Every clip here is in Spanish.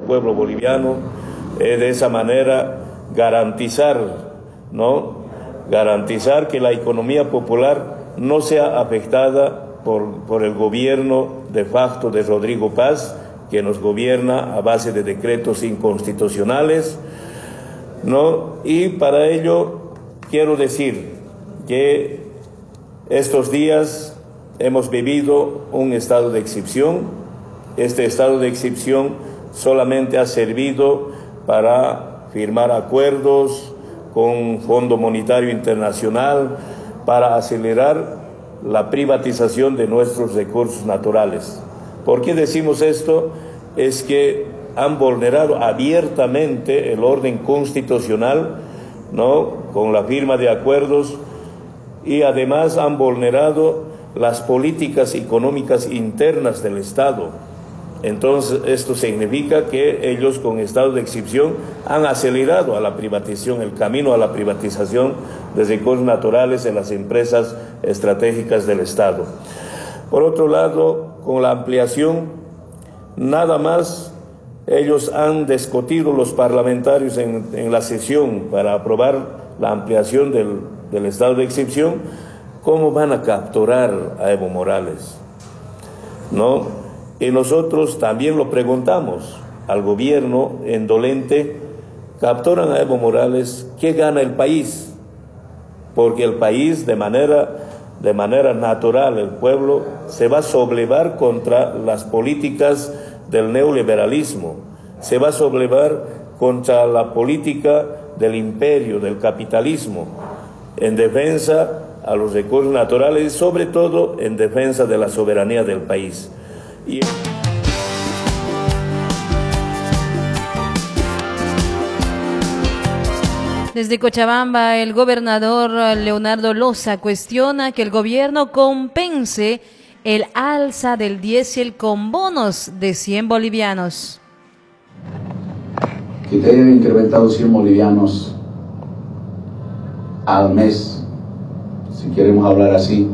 pueblo boliviano, de esa manera garantizar, ¿no? Garantizar que la economía popular no sea afectada por el gobierno de facto de Rodrigo Paz, que nos gobierna a base de decretos inconstitucionales, ¿no? Y para ello quiero decir que estos días hemos vivido un estado de excepción. Este estado de excepción solamente ha servido para firmar acuerdos con Fondo Monetario Internacional para acelerar la privatización de nuestros recursos naturales. ¿Por qué decimos esto? Es que han vulnerado abiertamente el orden constitucional, ¿no? Con la firma de acuerdos, y además han vulnerado las políticas económicas internas del Estado. Entonces, esto significa que ellos, con estado de excepción, han acelerado a la privatización, el camino a la privatización de recursos naturales en las empresas estratégicas del Estado. Por otro lado, con la ampliación, nada más ellos han discutido los parlamentarios en la sesión para aprobar la ampliación del estado de excepción, ¿cómo van a capturar a Evo Morales? ¿No? Y nosotros también lo preguntamos al gobierno indolente: capturan a Evo Morales, ¿qué gana el país? Porque el país, de manera natural, el pueblo se va a sublevar contra las políticas del neoliberalismo, se va a sublevar contra la política del imperio, del capitalismo, en defensa a los recursos naturales y sobre todo en defensa de la soberanía del país. Desde Cochabamba, el gobernador Leonardo Loza cuestiona que el gobierno compense el alza del diésel con bonos de 100 bolivianos. Que te hayan incrementado 100 bolivianos al mes, si queremos hablar así.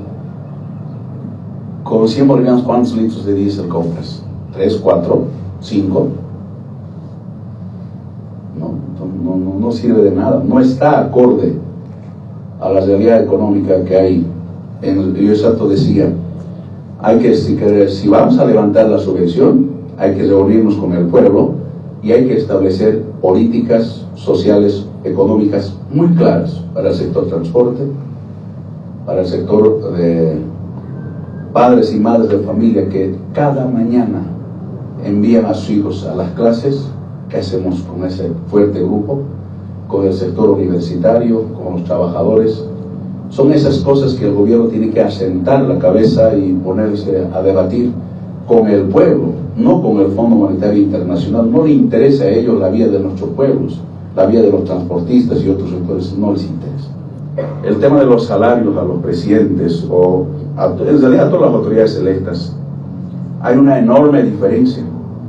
Con 100 bolivianos, ¿cuántos litros de diésel compras? ¿3, 4, 5? No sirve de nada, no está acorde a la realidad económica que hay. Yo exacto decía, si vamos a levantar la subvención, hay que reunirnos con el pueblo y hay que establecer políticas sociales, económicas muy claras para el sector transporte, para el sector de padres y madres de familia que cada mañana envían a sus hijos a las clases. ¿Qué hacemos con ese fuerte grupo? Con el sector universitario, con los trabajadores. Son esas cosas que el gobierno tiene que asentar la cabeza y ponerse a debatir con el pueblo, no con el Fondo Monetario Internacional. No le interesa a ellos la vida de nuestros pueblos, la vida de los transportistas y otros sectores, no les interesa. El tema de los salarios a los presidentes, o en realidad a todas las autoridades electas, hay una enorme diferencia.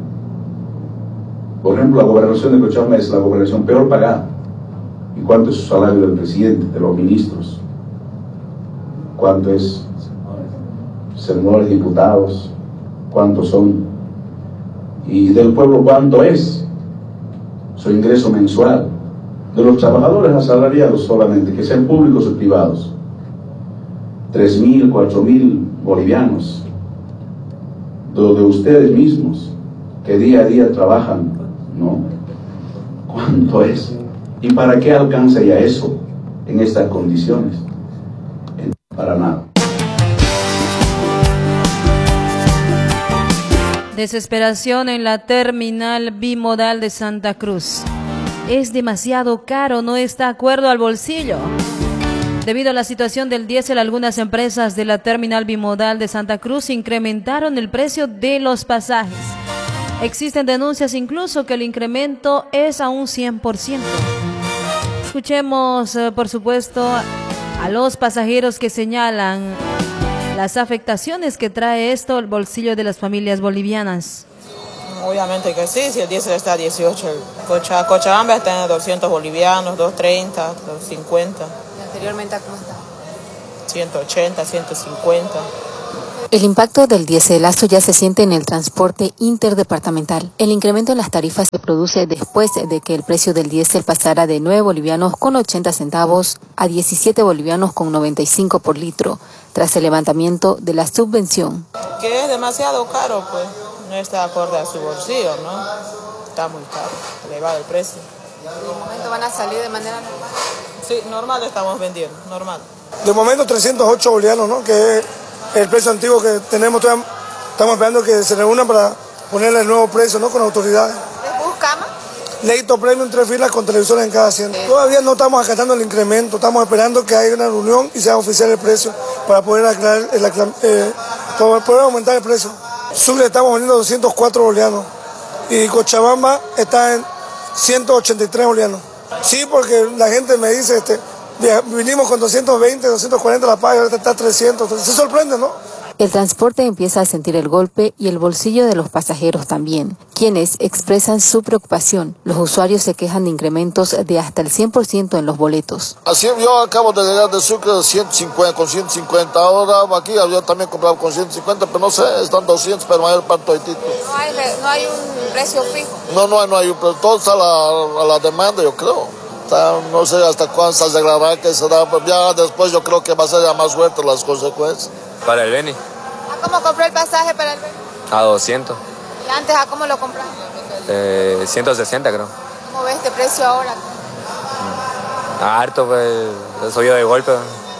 Por ejemplo, la gobernación de Cochabamba es la gobernación peor pagada. ¿Y cuánto es su salario del presidente, de los ministros? ¿Cuánto es senadores, diputados? ¿Cuántos son? Y del pueblo, ¿cuánto es su ingreso mensual? De los trabajadores asalariados solamente, que sean públicos o privados, 3.000, 4.000 bolivianos. De ustedes mismos, que día a día trabajan, ¿no? ¿Cuánto es? ¿Y para qué alcanza ya eso en estas condiciones? Para nada. Desesperación en la terminal bimodal de Santa Cruz. Es demasiado caro, no está de acuerdo al bolsillo. Debido a la situación del diésel, algunas empresas de la terminal bimodal de Santa Cruz incrementaron el precio de los pasajes. Existen denuncias incluso que el incremento es a un 100%. Escuchemos, por supuesto, a los pasajeros que señalan las afectaciones que trae esto al bolsillo de las familias bolivianas. Obviamente que sí, si el diésel está a 18, Cochabamba está en 200 bolivianos, 230, 250. ¿Y anteriormente a cómo está? 180, 150. El impacto del diéselazo ya se siente en el transporte interdepartamental. El incremento en las tarifas se produce después de que el precio del diésel pasara de 9 bolivianos con 80 centavos a 17 bolivianos con 95 por litro, tras el levantamiento de la subvención. Que es demasiado caro, pues no está acorde a su bolsillo, ¿no? Está muy caro, elevado el precio. ¿De momento van a salir de manera normal? Sí, normal estamos vendiendo, normal. De momento 308 bolivianos, ¿no? Que es el precio antiguo que tenemos. Estamos esperando que se reúnan para ponerle el nuevo precio, ¿no? Con autoridades. ¿Les buscamos? Leito Premium 3 filas con televisores en cada asiento. Todavía no estamos acatando el incremento, estamos esperando que haya una reunión y sea oficial el precio para poder poder aumentar el precio. Sucre estamos vendiendo 204 bolivianos y Cochabamba está en 183 bolivianos. Sí, porque la gente me dice, vinimos con 220, 240 la paga, ahorita está a 300, entonces se sorprende, ¿no? El transporte empieza a sentir el golpe y el bolsillo de los pasajeros también, quienes expresan su preocupación. Los usuarios se quejan de incrementos de hasta el 100% en los boletos. Así, yo acabo de llegar de Sucre con 150, ahora aquí yo también compraba con 150, pero no sé, están 200, pero mayor parte de título. No hay un precio fijo. No hay, pero todo está a la demanda, yo creo. No sé hasta cuándo se arreglará, que se da, pero ya después yo creo que va a ser ya más fuerte las consecuencias. Para el Beni. ¿A cómo compró el pasaje para el Beni? A 200. ¿Y antes a cómo lo compraron? 160 creo. ¿Cómo ves este precio ahora? Harto, pues, subió de golpe.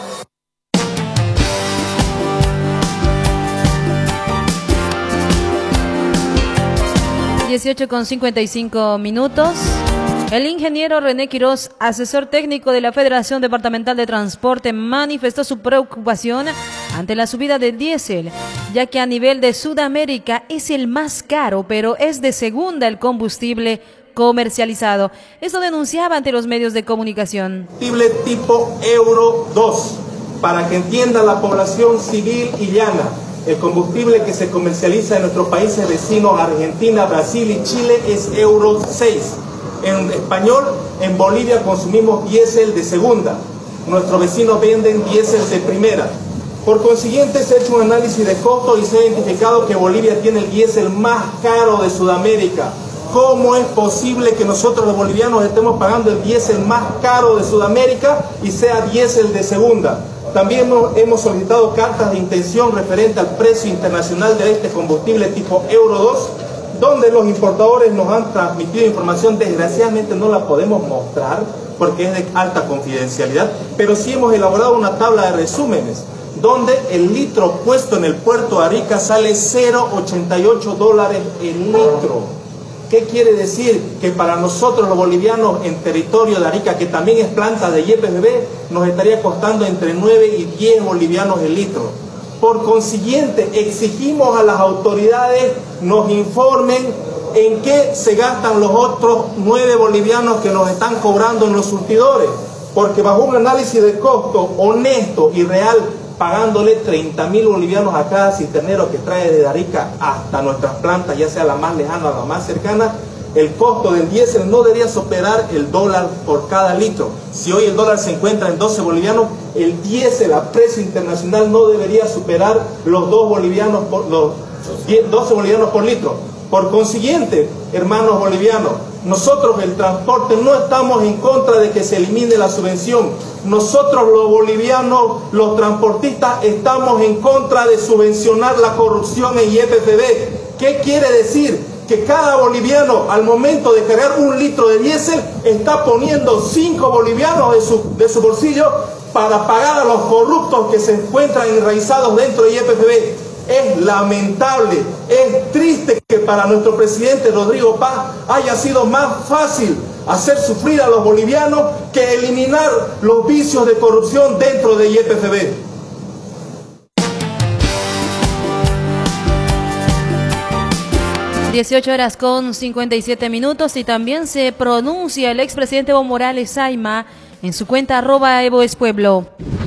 18:55. El ingeniero René Quiroz, asesor técnico de la Federación Departamental de Transporte, manifestó su preocupación ante la subida del diésel, ya que a nivel de Sudamérica es el más caro, pero es de segunda el combustible comercializado. Esto denunciaba ante los medios de comunicación. Combustible tipo Euro 2, para que entienda la población civil y llana. El combustible que se comercializa en nuestros países vecinos, Argentina, Brasil y Chile, es Euro 6. En español, en Bolivia consumimos diésel de segunda. Nuestros vecinos venden diésel de primera. Por consiguiente, se ha hecho un análisis de costo y se ha identificado que Bolivia tiene el diésel más caro de Sudamérica. ¿Cómo es posible que nosotros los bolivianos estemos pagando el diésel más caro de Sudamérica y sea diésel de segunda? También hemos solicitado cartas de intención referente al precio internacional de este combustible tipo Euro 2, donde los importadores nos han transmitido información. Desgraciadamente no la podemos mostrar porque es de alta confidencialidad, pero sí hemos elaborado una tabla de resúmenes, donde el litro puesto en el puerto de Arica sale $0.88 el litro. ¿Qué quiere decir? Que para nosotros los bolivianos en territorio de Arica, que también es planta de YPFB, nos estaría costando entre 9 y 10 bolivianos el litro. Por consiguiente, exigimos a las autoridades nos informen en qué se gastan los otros 9 bolivianos que nos están cobrando en los surtidores, porque bajo un análisis de costo honesto y real, pagándole 30.000 bolivianos a cada citernero que trae de Arica hasta nuestras plantas, ya sea la más lejana o la más cercana, el costo del diésel no debería superar el $1 por cada litro. Si hoy el dólar se encuentra en 12 bolivianos, el diésel a precio internacional no debería superar los 12 bolivianos por litro. Por consiguiente, hermanos bolivianos, nosotros el transporte no estamos en contra de que se elimine la subvención. Nosotros los bolivianos, los transportistas, estamos en contra de subvencionar la corrupción en YPFB. ¿Qué quiere decir? Que cada boliviano al momento de cargar un litro de diésel está poniendo 5 bolivianos de su bolsillo para pagar a los corruptos que se encuentran enraizados dentro de YPFB. Es lamentable, es triste que para nuestro presidente Rodrigo Paz haya sido más fácil hacer sufrir a los bolivianos que eliminar los vicios de corrupción dentro de YPFB. 18:57 y también se pronuncia el expresidente Evo Morales Saima en su cuenta @EvoEsPueblo.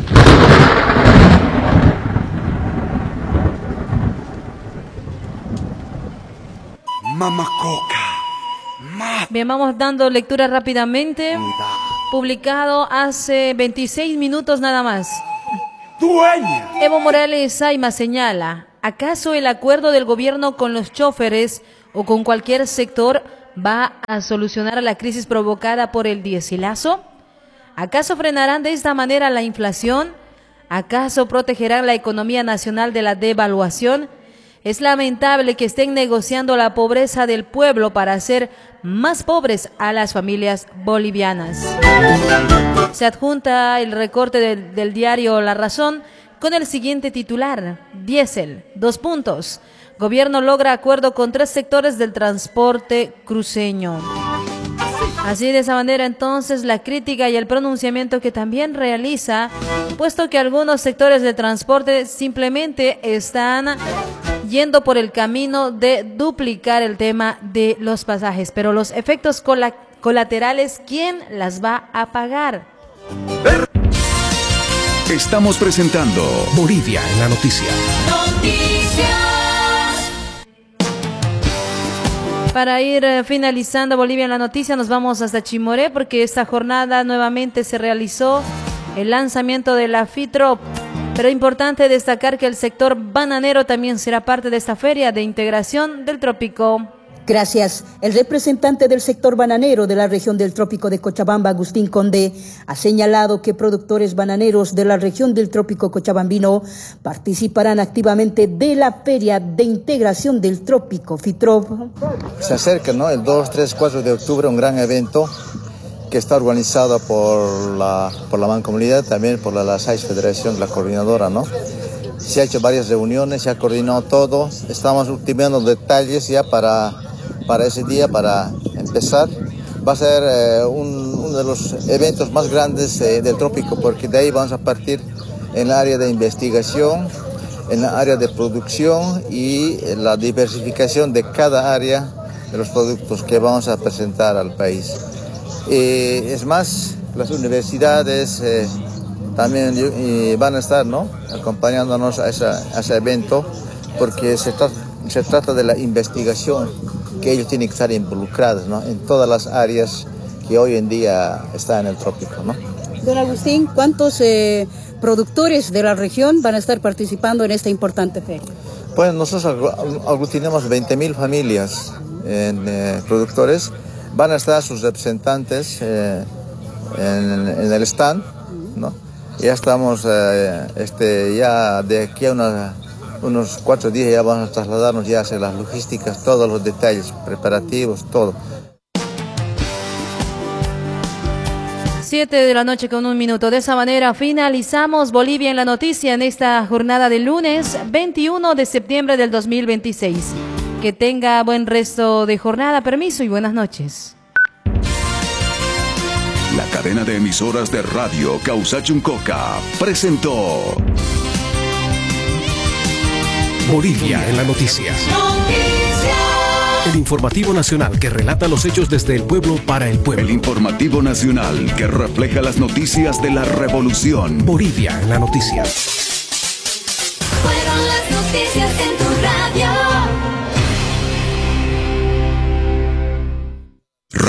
Bien, vamos dando lectura rápidamente. Publicado hace 26 minutos nada más. Evo Morales Saima señala: ¿Acaso el acuerdo del gobierno con los choferes o con cualquier sector va a solucionar la crisis provocada por el diéselazo? ¿Acaso frenarán de esta manera la inflación? ¿Acaso protegerán la economía nacional de la devaluación? Es lamentable que estén negociando la pobreza del pueblo para hacer más pobres a las familias bolivianas. Se adjunta el recorte del diario La Razón con el siguiente titular: diésel, 2 puntos. Gobierno logra acuerdo con 3 sectores del transporte cruceño. Así, de esa manera, entonces, la crítica y el pronunciamiento que también realiza, puesto que algunos sectores de transporte simplemente están yendo por el camino de duplicar el tema de los pasajes. Pero los efectos colaterales, ¿quién las va a pagar? Estamos presentando Bolivia en la noticia. Para ir finalizando Bolivia en la noticia, nos vamos hasta Chimoré, porque esta jornada nuevamente se realizó el lanzamiento de la FITROP. Pero importante destacar que el sector bananero también será parte de esta feria de integración del trópico. Gracias. El representante del sector bananero de la región del trópico de Cochabamba, Agustín Conde, ha señalado que productores bananeros de la región del trópico cochabambino participarán activamente de la Feria de Integración del Trópico, FITROP. Se acerca, ¿no?, el 2, 3, 4 de octubre, un gran evento que está organizado por la Mancomunidad, también por la SAIS Federación, la coordinadora, ¿no? Se ha hecho varias reuniones, se ha coordinado todo, estamos ultimando detalles ya para ese día, para empezar. Va a ser uno de los eventos más grandes del trópico, porque de ahí vamos a partir en el área de investigación, en la área de producción y la diversificación de cada área de los productos que vamos a presentar al país. Es más, las universidades también van a estar, ¿no?, acompañándonos a ese evento, porque se trata de la investigación, que ellos tienen que estar involucrados, ¿no?, en todas las áreas que hoy en día están en el trópico, ¿no? Don Agustín, ¿cuántos productores de la región van a estar participando en esta importante feria? Pues nosotros aglutinamos 20.000 familias productores. Van a estar sus representantes en el stand, ¿no? Ya estamos, ya de aquí a unos 4 días ya vamos a trasladarnos ya hacia las logísticas, todos los detalles, preparativos, todo. 7 de la noche con 1 minuto. De esa manera finalizamos Bolivia en la noticia en esta jornada de lunes 21 de septiembre del 2026. Que tenga buen resto de jornada, permiso y buenas noches. La cadena de emisoras de radio Causachuncoca presentó Bolivia en la noticia. El informativo nacional que relata los hechos desde el pueblo para el pueblo. El informativo nacional que refleja las noticias de la revolución. Bolivia en la noticia.